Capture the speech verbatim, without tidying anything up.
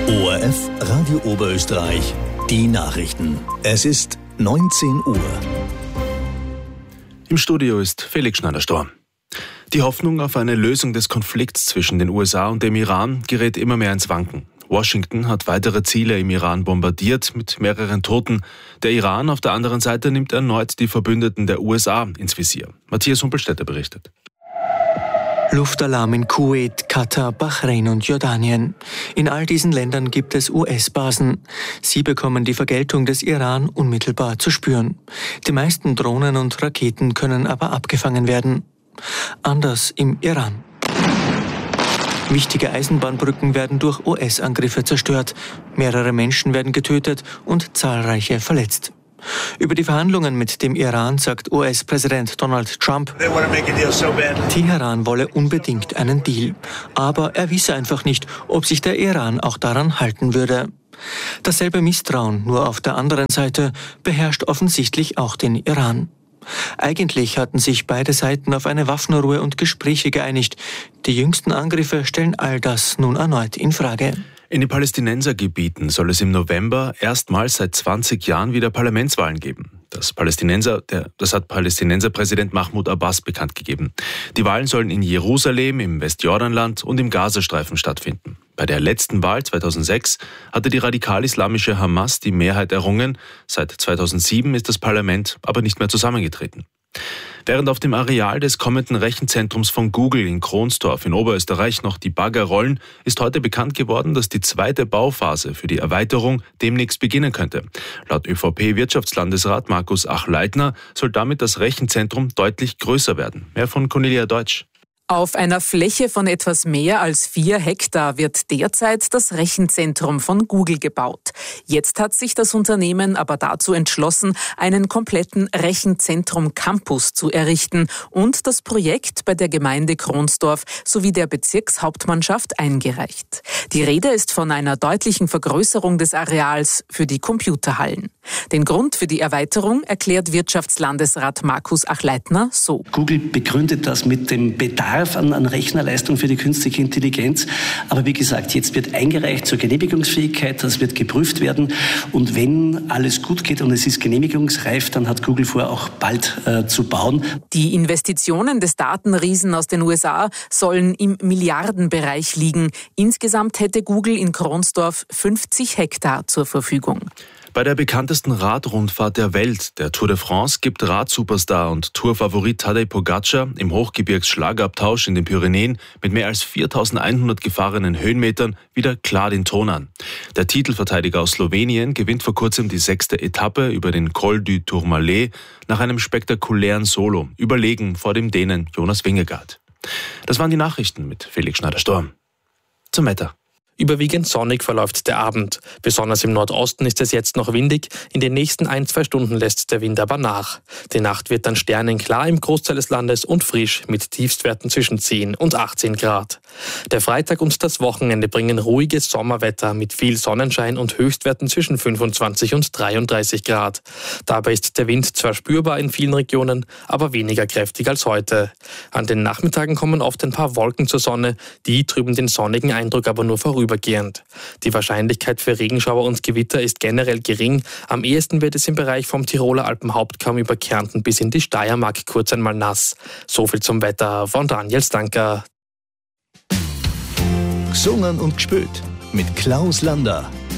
O R F Radio Oberösterreich, die Nachrichten. Es ist neunzehn Uhr. Im Studio ist Felix Schneider-Storm. Die Hoffnung auf eine Lösung des Konflikts zwischen den U S A und dem Iran gerät immer mehr ins Wanken. Washington hat weitere Ziele im Iran bombardiert mit mehreren Toten. Der Iran auf der anderen Seite nimmt erneut die Verbündeten der U S A ins Visier. Matthias Humpelstädter berichtet. Luftalarm in Kuwait, Katar, Bahrain und Jordanien. In all diesen Ländern gibt es U S-Basen. Sie bekommen die Vergeltung des Iran unmittelbar zu spüren. Die meisten Drohnen und Raketen können aber abgefangen werden. Anders im Iran. Wichtige Eisenbahnbrücken werden durch U S-Angriffe zerstört. Mehrere Menschen werden getötet und zahlreiche verletzt. Über die Verhandlungen mit dem Iran sagt U S-Präsident Donald Trump, Teheran wolle unbedingt einen Deal. Aber er wisse einfach nicht, ob sich der Iran auch daran halten würde. Dasselbe Misstrauen, nur auf der anderen Seite, beherrscht offensichtlich auch den Iran. Eigentlich hatten sich beide Seiten auf eine Waffenruhe und Gespräche geeinigt. Die jüngsten Angriffe stellen all das nun erneut in Frage. In den Palästinensergebieten soll es im November erstmals seit zwanzig Jahren wieder Parlamentswahlen geben. Das, Palästinenser, der, das hat Palästinenserpräsident Mahmoud Abbas bekannt gegeben. Die Wahlen sollen in Jerusalem, im Westjordanland und im Gazastreifen stattfinden. Bei der letzten Wahl zweitausendsechs hatte die radikal-islamische Hamas die Mehrheit errungen. Seit zweitausendsieben ist das Parlament aber nicht mehr zusammengetreten. Während auf dem Areal des kommenden Rechenzentrums von Google in Kronsdorf in Oberösterreich noch die Bagger rollen, ist heute bekannt geworden, dass die zweite Bauphase für die Erweiterung demnächst beginnen könnte. Laut ÖVP-Wirtschaftslandesrat Markus Achleitner soll damit das Rechenzentrum deutlich größer werden. Mehr von Cornelia Deutsch. Auf einer Fläche von etwas mehr als vier Hektar wird derzeit das Rechenzentrum von Google gebaut. Jetzt hat sich das Unternehmen aber dazu entschlossen, einen kompletten Rechenzentrum-Campus zu errichten und das Projekt bei der Gemeinde Kronsdorf sowie der Bezirkshauptmannschaft eingereicht. Die Rede ist von einer deutlichen Vergrößerung des Areals für die Computerhallen. Den Grund für die Erweiterung erklärt Wirtschaftslandesrat Markus Achleitner so. Google begründet das mit dem Bedarf An, an Rechnerleistung für die künstliche Intelligenz. Aber wie gesagt, jetzt wird eingereicht zur Genehmigungsfähigkeit, das wird geprüft werden. Und wenn alles gut geht und es ist genehmigungsreif, dann hat Google vor, auch bald äh, zu bauen. Die Investitionen des Datenriesen aus den U S A sollen im Milliardenbereich liegen. Insgesamt hätte Google in Kronsdorf fünfzig Hektar zur Verfügung. Bei der bekanntesten Radrundfahrt der Welt, der Tour de France, gibt Radsuperstar und Tourfavorit Tadej Pogacar im Hochgebirgsschlagabtausch in den Pyrenäen mit mehr als viertausendeinhundert gefahrenen Höhenmetern wieder klar den Ton an. Der Titelverteidiger aus Slowenien gewinnt vor kurzem die sechste Etappe über den Col du Tourmalet nach einem spektakulären Solo, überlegen vor dem Dänen Jonas Vingegaard. Das waren die Nachrichten mit Felix Schneider-Storm. Zum Wetter. Überwiegend sonnig verläuft der Abend. Besonders im Nordosten ist es jetzt noch windig. In den nächsten ein, zwei Stunden lässt der Wind aber nach. Die Nacht wird dann sternenklar im Großteil des Landes und frisch mit Tiefstwerten zwischen zehn und achtzehn Grad. Der Freitag und das Wochenende bringen ruhiges Sommerwetter mit viel Sonnenschein und Höchstwerten zwischen fünfundzwanzig und dreiunddreißig Grad. Dabei ist der Wind zwar spürbar in vielen Regionen, aber weniger kräftig als heute. An den Nachmittagen kommen oft ein paar Wolken zur Sonne. Die trüben den sonnigen Eindruck aber nur vorüber. Die Wahrscheinlichkeit für Regenschauer und Gewitter ist generell gering. Am ehesten wird es im Bereich vom Tiroler Alpenhauptkamm über Kärnten bis in die Steiermark kurz einmal nass. So viel zum Wetter von Daniel Stanker. Gesungen und gespielt mit Klaus Lander.